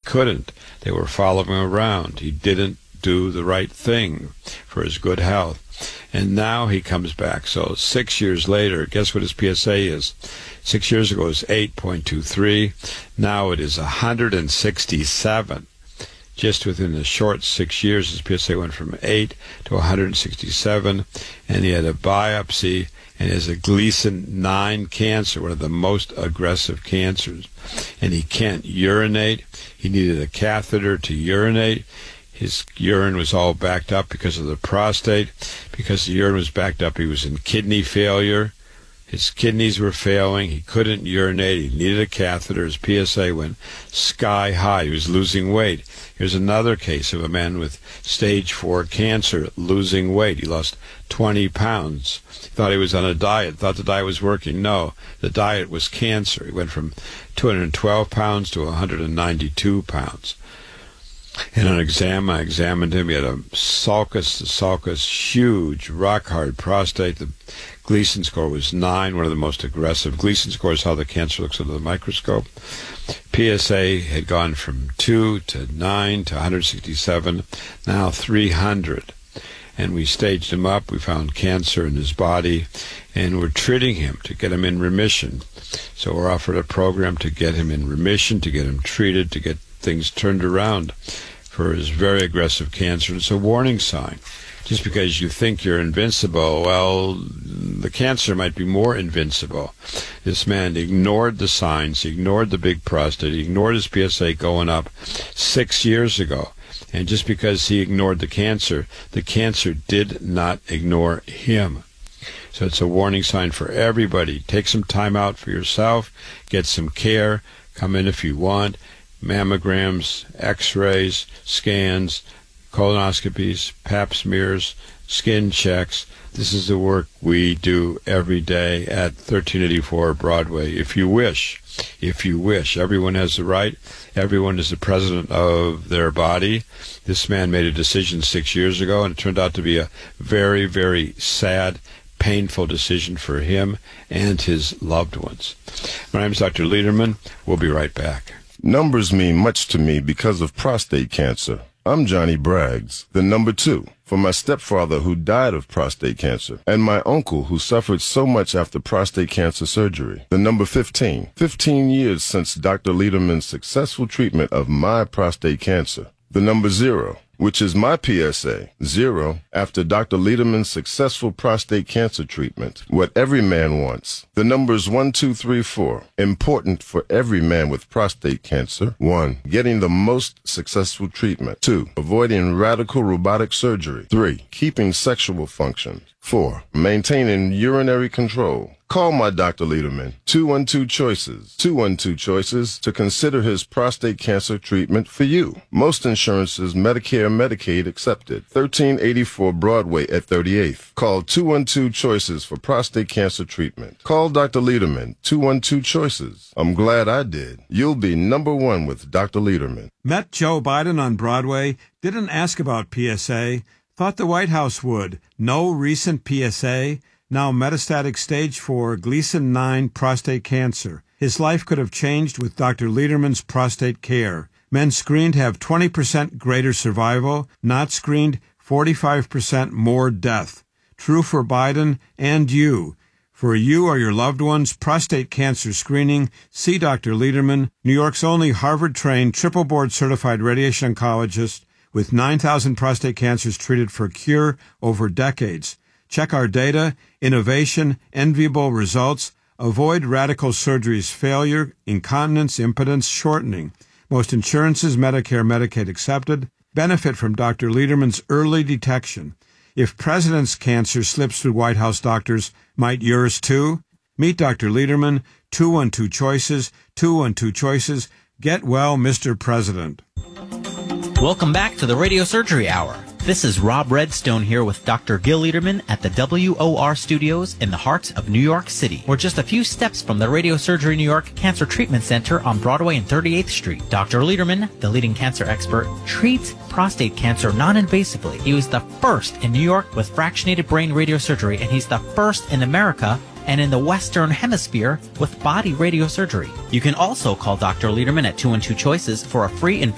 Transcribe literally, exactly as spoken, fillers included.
couldn't. They were following him around. He didn't do the right thing for his good health. And now he comes back. So six years later, guess what his P S A is? Six years ago it was eight point two three. Now it is one hundred sixty-seven. Just within the short six years, his P S A went from eight to one hundred sixty-seven. And he had a biopsy and has a Gleason nine cancer, one of the most aggressive cancers. And he can't urinate. He needed a catheter to urinate. His urine was all backed up because of the prostate. Because the urine was backed up, he was in kidney failure. His kidneys were failing. He couldn't urinate. He needed a catheter. His P S A went sky high. He was losing weight. Here's another case of a man with stage four cancer losing weight. He lost twenty pounds. He thought he was on a diet, thought the diet was working. No, the diet was cancer. He went from two hundred twelve pounds to one hundred ninety-two pounds. In an exam, I examined him. He had a sulcus, a sulcus, huge, rock-hard prostate. The Gleason score was nine, one of the most aggressive. Gleason score is how the cancer looks under the microscope. P S A had gone from two to nine to one hundred sixty-seven, now three hundred. And we staged him up. We found cancer in his body, and we're treating him to get him in remission. So we're offered a program to get him in remission, to get him treated, to get things turned around for his very aggressive cancer. It's a warning sign. Just because you think you're invincible, well, the cancer might be more invincible. This man ignored the signs, he ignored the big prostate, he ignored his P S A going up six years ago. And just because he ignored the cancer, the cancer did not ignore him. So it's a warning sign for everybody. Take some time out for yourself, get some care, come in if you want. Mammograms, x-rays, scans, colonoscopies, pap smears, skin checks. This is the work we do every day at thirteen eighty-four Broadway. If you wish, if you wish. Everyone has the right. Everyone is the president of their body. This man made a decision six years ago, and it turned out to be a very, very sad, painful decision for him and his loved ones. My name is Doctor Lederman. We'll be right back. Numbers mean much to me because of prostate cancer. I'm Johnny Braggs, the number two, for my stepfather who died of prostate cancer, and my uncle who suffered so much after prostate cancer surgery. The number fifteen, fifteen years since Doctor Lederman's successful treatment of my prostate cancer. The number zero, which is my P S A, zero, after Doctor Lederman's successful prostate cancer treatment. What every man wants. The numbers one, two, three, four, important for every man with prostate cancer. One, getting the most successful treatment. Two, avoiding radical robotic surgery. Three, keeping sexual function. Four, maintaining urinary control. Call my Doctor Lederman, two one two Choices, two one two Choices, to consider his prostate cancer treatment for you. Most insurances, Medicare, Medicaid accepted. thirteen eighty-four Broadway at thirty-eighth. Call two one two Choices for prostate cancer treatment. Call Doctor Lederman, two one two Choices. I'm glad I did. You'll be number one with Doctor Lederman. Met Joe Biden on Broadway, didn't ask about P S A, thought the White House would. No recent P S A. Now metastatic stage four, Gleason nine prostate cancer. His life could have changed with Doctor Lederman's prostate care. Men screened have twenty percent greater survival, not screened forty-five percent more death. True for Biden and you. For you or your loved ones, prostate cancer screening, see Doctor Lederman, New York's only Harvard-trained, triple-board certified radiation oncologist with nine thousand prostate cancers treated for cure over decades. Check our data, innovation, enviable results. Avoid radical surgery's failure, incontinence, impotence, shortening. Most insurances, Medicare, Medicaid accepted, benefit from Doctor Lederman's early detection. If president's cancer slips through White House doctors, might yours too? Meet Doctor Lederman, two one two Choices, two one two Choices. Get well, Mister President. Welcome back to the Radio Surgery Hour. This is Rob Redstone here with Doctor Gil Lederman at the W O R Studios in the heart of New York City. We're just a few steps from the Radio Surgery New York Cancer Treatment Center on Broadway and thirty-eighth Street. Doctor Lederman, the leading cancer expert, treats prostate cancer non-invasively. He was the first in New York with fractionated brain radiosurgery, and he's the first in America and in the Western Hemisphere with body radiosurgery. You can also call Doctor Lederman at two one two Choices for a free